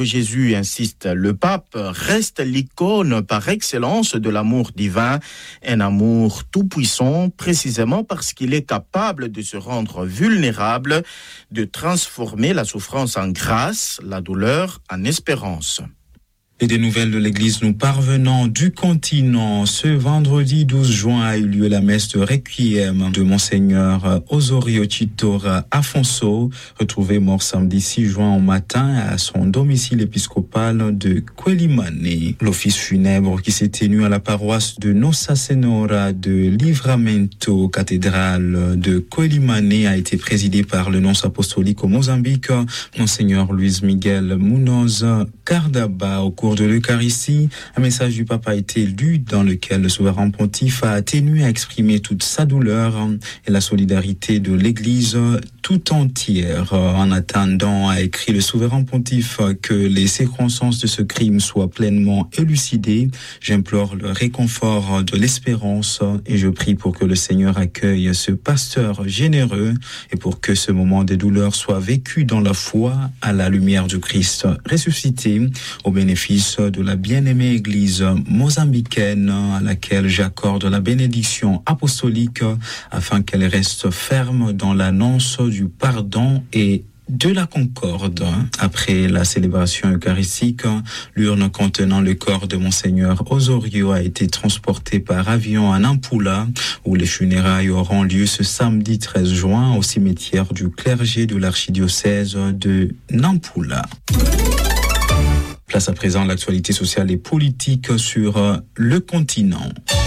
Jésus, insiste le pape, reste l'icône par excellence de l'amour divin, un amour tout-puissant, précisément parce qu'il est capable de se rendre vulnérable, de transformer la souffrance en grâce, la douleur en espérance. Et des nouvelles de l'Église nous parvenant du continent. Ce vendredi 12 juin a eu lieu la messe de Requiem de Monseigneur Osorio Chitora Afonso, retrouvé mort samedi 6 juin au matin à son domicile épiscopal de Quelimane. L'office funèbre qui s'est tenu à la paroisse de Nossa Senhora de Livramento, cathédrale de Quelimane, a été présidé par le nonce apostolique au Mozambique, Monseigneur Luis Miguel Munoz Cardaba. Au cours de l'Eucharistie, un message du pape a été lu dans lequel le souverain pontife a tenu à exprimer toute sa douleur et la solidarité de l'Église tout entière. En attendant, a écrit le souverain pontife, que les circonstances de ce crime soient pleinement élucidées. J'implore le réconfort de l'espérance et je prie pour que le Seigneur accueille ce pasteur généreux et pour que ce moment de douleur soit vécu dans la foi à la lumière du Christ ressuscité, au bénéfice de la bien-aimée Église mozambicaine à laquelle j'accorde la bénédiction apostolique afin qu'elle reste ferme dans l'annonce du pardon et de la concorde. Après la célébration eucharistique, l'urne contenant le corps de Monseigneur Osorio a été transportée par avion à Nampula, où les funérailles auront lieu ce samedi 13 juin au cimetière du clergé de l'archidiocèse de Nampula. Place à présent l'actualité sociale et politique sur le continent.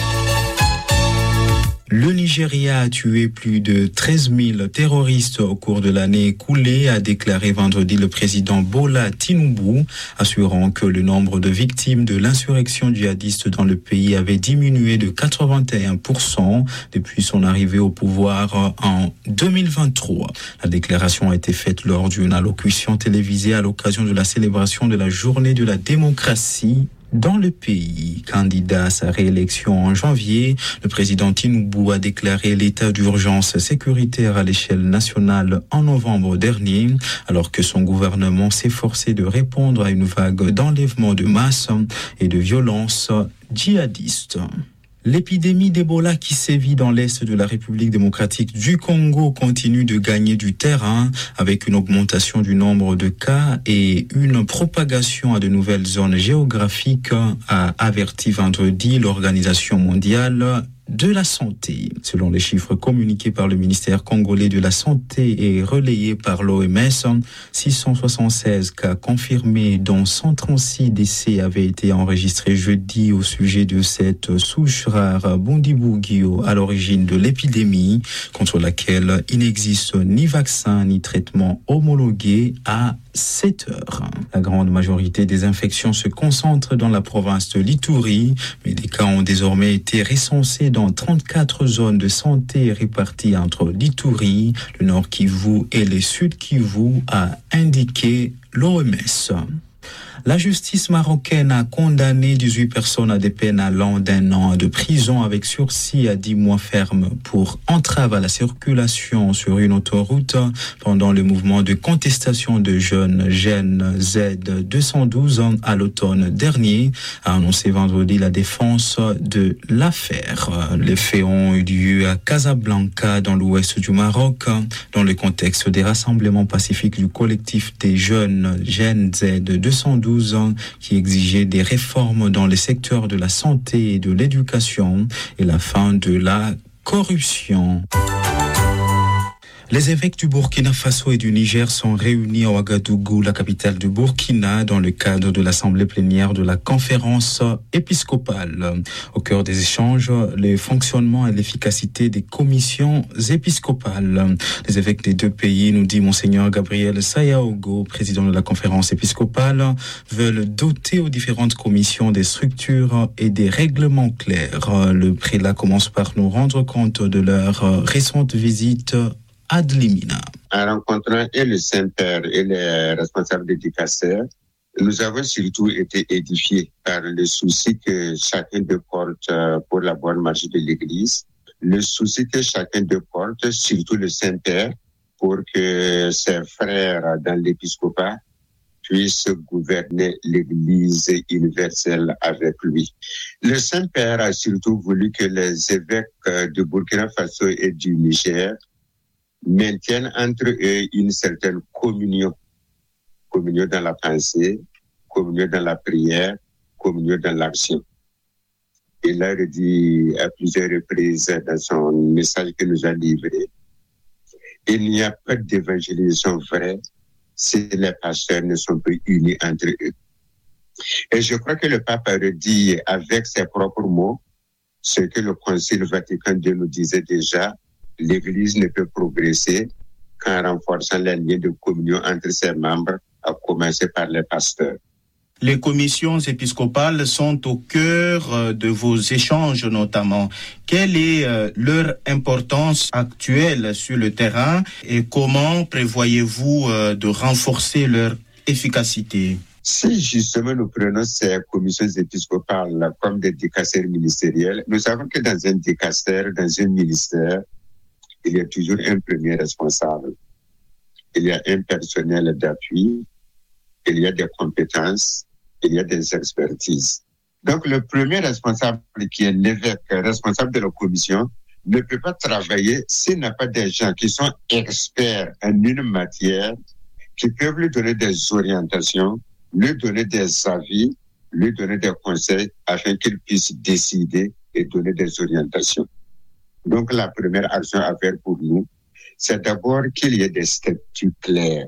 Le Nigeria a tué plus de 13 000 terroristes au cours de l'année écoulée, a déclaré vendredi le président Bola Tinubu, assurant que le nombre de victimes de l'insurrection djihadiste dans le pays avait diminué de 81% depuis son arrivée au pouvoir en 2023. La déclaration a été faite lors d'une allocution télévisée à l'occasion de la célébration de la journée de la démocratie dans le pays. Candidat à sa réélection en janvier, le président Tinubu a déclaré l'état d'urgence sécuritaire à l'échelle nationale en novembre dernier, alors que son gouvernement s'efforçait de répondre à une vague d'enlèvements de masse et de violences djihadistes. L'épidémie d'Ebola qui sévit dans l'est de la République démocratique du Congo continue de gagner du terrain avec une augmentation du nombre de cas et une propagation à de nouvelles zones géographiques, a averti vendredi l'Organisation mondiale de la santé. Selon les chiffres communiqués par le ministère congolais de la Santé et relayés par l'OMS, 676 cas confirmés, dont 136 décès avaient été enregistrés jeudi au sujet de cette souche rare Bundibugyo à l'origine de l'épidémie, contre laquelle il n'existe ni vaccin ni traitement homologué à 7 heures. La grande majorité des infections se concentre dans la province de l'Ituri, mais des cas ont désormais été recensés dans 34 zones de santé réparties entre l'Ituri, le Nord Kivu et le Sud Kivu, a indiqué l'OMS. La justice marocaine a condamné 18 personnes à des peines allant d'1 an de prison avec sursis à 10 mois ferme pour entrave à la circulation sur une autoroute pendant le mouvement de contestation de jeunes Gen Z 212 à l'automne dernier, a annoncé vendredi la défense de l'affaire. Les faits ont eu lieu à Casablanca, dans l'ouest du Maroc, dans le contexte des rassemblements pacifiques du collectif des jeunes Gen Z 212 qui exigeait des réformes dans les secteurs de la santé et de l'éducation et la fin de la corruption. Les évêques du Burkina Faso et du Niger sont réunis à Ouagadougou, la capitale du Burkina, dans le cadre de l'assemblée plénière de la conférence épiscopale. Au cœur des échanges, le fonctionnement et l'efficacité des commissions épiscopales. Les évêques des deux pays, nous dit Monseigneur Gabriel Sayaogo, président de la conférence épiscopale, veulent doter aux différentes commissions des structures et des règlements clairs. Le prélat commence par nous rendre compte de leur récente visite Adlimina. En rencontrant et le Saint-Père et les responsables d'éducation, nous avons surtout été édifiés par le souci que chacun de porte pour la bonne marche de l'Église, le souci que chacun de porte, surtout le Saint-Père, pour que ses frères dans l'épiscopat puisse gouverner l'Église universelle avec lui. Le Saint-Père a surtout voulu que les évêques de Burkina Faso et du Niger maintiennent entre eux une certaine communion. Communion dans la pensée, communion dans la prière, communion dans l'action. Il a dit à plusieurs reprises dans son message qu'il nous a livré, il n'y a pas d'évangélisation vraie si les pasteurs ne sont pas unis entre eux. Et je crois que le pape a redit avec ses propres mots ce que le Concile Vatican II nous disait déjà, l'Église ne peut progresser qu'en renforçant les liens de communion entre ses membres, à commencer par les pasteurs. Les commissions épiscopales sont au cœur de vos échanges notamment. Quelle est leur importance actuelle sur le terrain et comment prévoyez-vous de renforcer leur efficacité? Si justement nous prenons ces commissions épiscopales comme des dicastères ministériels, nous savons que dans un dicastère, dans un ministère, il y a toujours un premier responsable. Il y a un personnel d'appui, il y a des compétences, il y a des expertises. Donc, le premier responsable qui est l'évêque, responsable de la commission, ne peut pas travailler s'il n'a pas des gens qui sont experts en une matière, qui peuvent lui donner des orientations, lui donner des avis, lui donner des conseils afin qu'il puisse décider et donner des orientations. Donc, la première action à faire pour nous, c'est d'abord qu'il y ait des statuts clairs,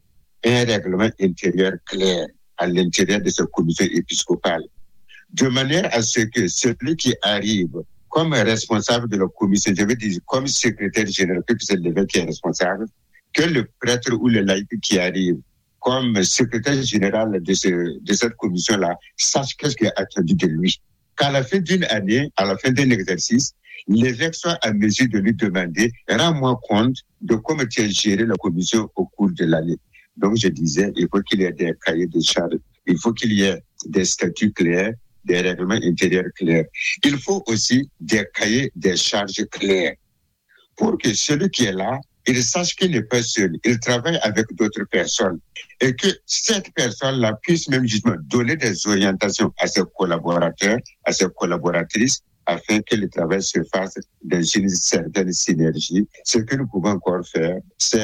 un règlement intérieur clair à l'intérieur de cette commission épiscopale, de manière à ce que celui qui arrive comme responsable de la commission, je veux dire comme secrétaire général, que c'est l'évêque qui est responsable, que le prêtre ou le laïc qui arrive comme secrétaire général de cette commission-là sache qu'est-ce qui est attendu de lui. Qu'à la fin d'une année, à la fin d'un exercice, l'évêque soit à mesure de lui demander « Rends-moi compte de comment tu as géré la commission au cours de l'année ». Donc, je disais, il faut qu'il y ait des cahiers de charges, il faut qu'il y ait des statuts clairs, des règlements intérieurs clairs. Il faut aussi des cahiers des charges clairs pour que celui qui est là, il sache qu'il n'est pas seul, il travaille avec d'autres personnes et que cette personne-là puisse même justement donner des orientations à ses collaborateurs, à ses collaboratrices, afin que le travail se fasse dans une certaine synergie. Ce que nous pouvons encore faire,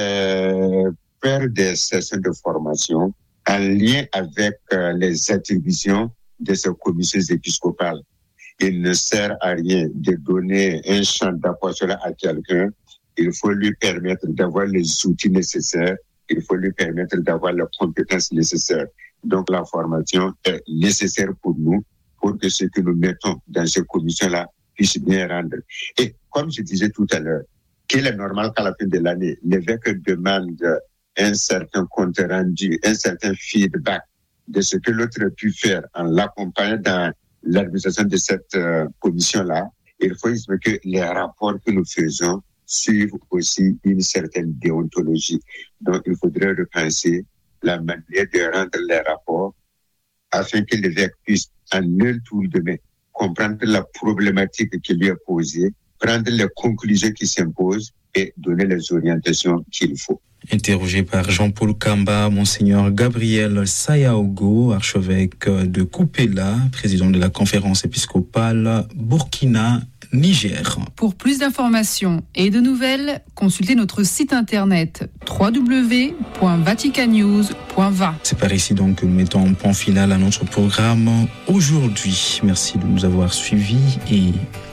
c'est faire des sessions de formation en lien avec les attributions de ces commissions épiscopales. Il ne sert à rien de donner un champ d'apostolat à quelqu'un. Il faut lui permettre d'avoir les outils nécessaires. Il faut lui permettre d'avoir les compétences nécessaires. Donc, la formation est nécessaire pour nous, pour que ce que nous mettons dans ces commissions-là puisse bien rendre. Et comme je disais tout à l'heure, qu'il est normal qu'à la fin de l'année, l'évêque demande un certain compte rendu, un certain feedback de ce que l'autre a pu faire en l'accompagnant dans l'administration de cette commission-là. Il faut que les rapports que nous faisons suivent aussi une certaine déontologie. Donc, il faudrait repenser la manière de rendre les rapports afin que l'évêque puisse, en un tour de main, comprendre la problématique qui lui est posée, prendre les conclusions qui s'imposent et donner les orientations qu'il faut. Interrogé par Jean-Paul Kamba, Monseigneur Gabriel Sayaogo, archevêque de Kupela, président de la conférence épiscopale Burkina-Niger. Pour plus d'informations et de nouvelles, consultez notre site internet www.vaticannews.va. C'est par ici donc que nous mettons un point final à notre programme aujourd'hui. Merci de nous avoir suivis et